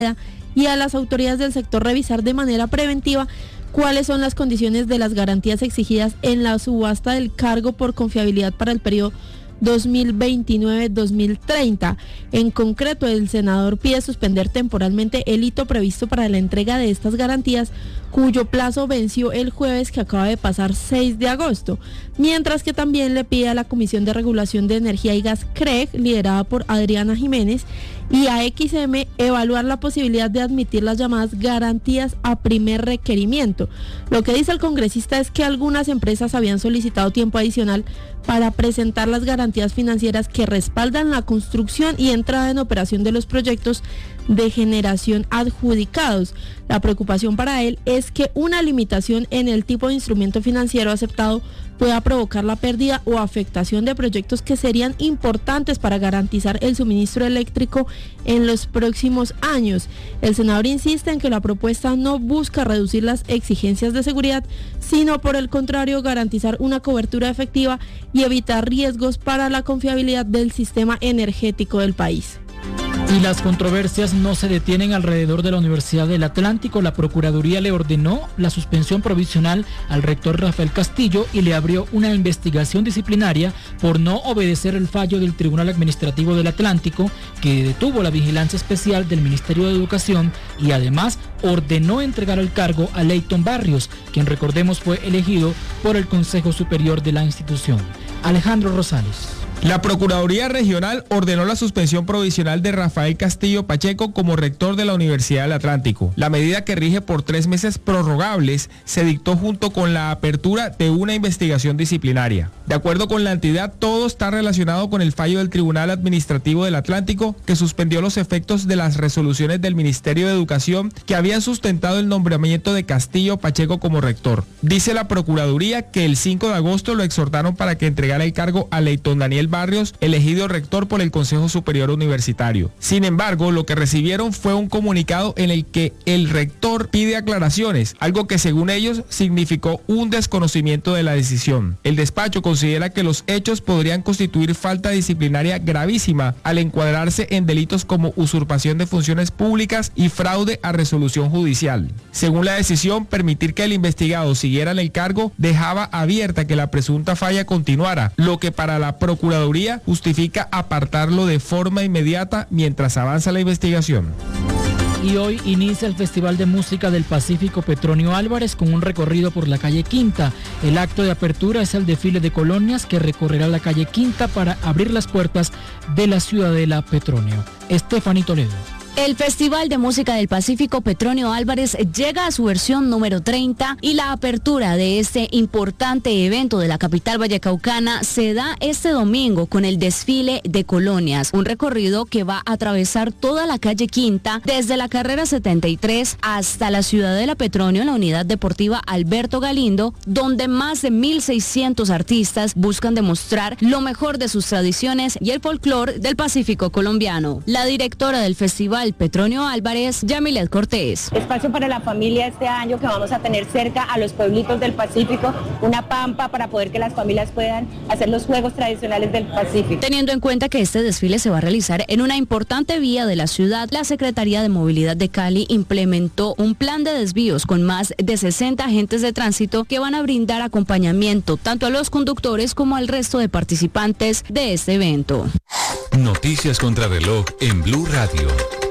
y a las autoridades del sector revisar de manera preventiva cuáles son las condiciones de las garantías exigidas en la subasta del cargo por confiabilidad para el periodo 2029-2030. En concreto, el senador pide suspender temporalmente el hito previsto para la entrega de estas garantías, cuyo plazo venció el jueves que acaba de pasar 6 de agosto, mientras que también le pide a la Comisión de Regulación de Energía y Gas, CREG, liderada por Adriana Jiménez, y a XM evaluar la posibilidad de admitir las llamadas garantías a primer requerimiento. Lo que dice el congresista es que algunas empresas habían solicitado tiempo adicional para presentar las garantías financieras que respaldan la construcción y entrada en operación de los proyectos de generación adjudicados. La preocupación para él es que una limitación en el tipo de instrumento financiero aceptado pueda provocar la pérdida o afectación de proyectos que serían importantes para garantizar el suministro eléctrico en los próximos años. El senador insiste en que la propuesta no busca reducir las exigencias de seguridad, sino por el contrario garantizar una cobertura efectiva y evitar riesgos para la confiabilidad del sistema energético del país. Y las controversias no se detienen alrededor de la Universidad del Atlántico. La Procuraduría le ordenó la suspensión provisional al rector Rafael Castillo y le abrió una investigación disciplinaria por no obedecer el fallo del Tribunal Administrativo del Atlántico, que detuvo la vigilancia especial del Ministerio de Educación y además ordenó entregar el cargo a Leyton Barrios, quien recordemos fue elegido por el Consejo Superior de la institución. Alejandro Rosales. La Procuraduría Regional ordenó la suspensión provisional de Rafael Castillo Pacheco como rector de la Universidad del Atlántico. La medida, que rige por 3 meses prorrogables, se dictó junto con la apertura de una investigación disciplinaria. De acuerdo con la entidad, todo está relacionado con el fallo del Tribunal Administrativo del Atlántico, que suspendió los efectos de las resoluciones del Ministerio de Educación que habían sustentado el nombramiento de Castillo Pacheco como rector. Dice la Procuraduría que el 5 de agosto lo exhortaron para que entregara el cargo a Leyton Daniel Barrios, elegido rector por el Consejo Superior Universitario. Sin embargo, lo que recibieron fue un comunicado en el que el rector pide aclaraciones, algo que según ellos significó un desconocimiento de la decisión. El despacho considera que los hechos podrían constituir falta disciplinaria gravísima al encuadrarse en delitos como usurpación de funciones públicas y fraude a resolución judicial. Según la decisión, permitir que el investigado siguiera en el cargo dejaba abierta que la presunta falla continuara, lo que para la Procuraduría justifica apartarlo de forma inmediata mientras avanza la investigación. Y hoy inicia el Festival de Música del Pacífico Petronio Álvarez con un recorrido por la calle Quinta. El acto de apertura es el desfile de colonias que recorrerá la calle Quinta para abrir las puertas de la Ciudadela Petronio. Estefanía Toledo. El Festival de Música del Pacífico Petronio Álvarez llega a su versión número 30 y la apertura de este importante evento de la capital vallecaucana se da este domingo con el desfile de colonias, un recorrido que va a atravesar toda la calle Quinta desde la carrera 73 hasta la Ciudadela Petronio en la unidad deportiva Alberto Galindo, donde más de 1.600 artistas buscan demostrar lo mejor de sus tradiciones y el folclore del Pacífico colombiano. La directora del festival Petronio Álvarez, Yamilet Cortés. Espacio para la familia este año, que vamos a tener cerca a los pueblitos del Pacífico, una pampa para poder que las familias puedan hacer los juegos tradicionales del Pacífico. Teniendo en cuenta que este desfile se va a realizar en una importante vía de la ciudad, la Secretaría de Movilidad de Cali implementó un plan de desvíos con más de 60 agentes de tránsito que van a brindar acompañamiento tanto a los conductores como al resto de participantes de este evento. Noticias contra reloj en Blue Radio.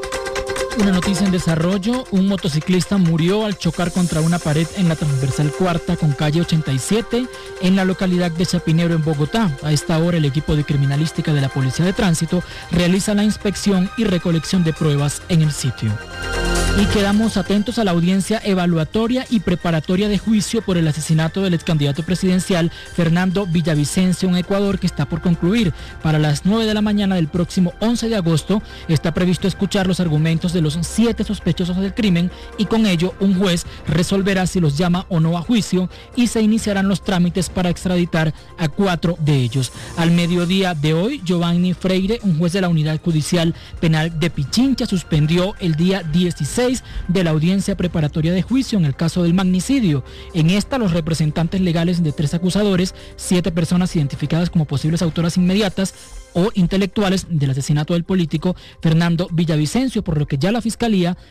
Una noticia en desarrollo: un motociclista murió al chocar contra una pared en la transversal cuarta con calle 87 en la localidad de Chapinero, en Bogotá. A esta hora el equipo de criminalística de la Policía de Tránsito realiza la inspección y recolección de pruebas en el sitio. Y quedamos atentos a la audiencia evaluatoria y preparatoria de juicio por el asesinato del excandidato presidencial Fernando Villavicencio en Ecuador, que está por concluir. Para las 9 de la mañana del próximo 11 de agosto está previsto escuchar los argumentos de los 7 sospechosos del crimen y con ello un juez resolverá si los llama o no a juicio y se iniciarán los trámites para extraditar a 4 de ellos. Al mediodía de hoy, Giovanni Freire, un juez de la Unidad Judicial Penal de Pichincha, suspendió el día 16 16 de la audiencia preparatoria de juicio en el caso del magnicidio. En esta, los representantes legales de 3 acusadores, 7 personas identificadas como posibles autoras inmediatas o intelectuales del asesinato del político Fernando Villavicencio, por lo que ya la Fiscalía